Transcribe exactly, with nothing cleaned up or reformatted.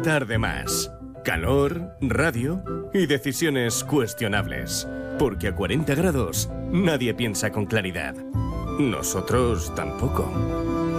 tarde más. Calor, radio y decisiones cuestionables. Porque a cuarenta grados nadie piensa con claridad. Nosotros tampoco.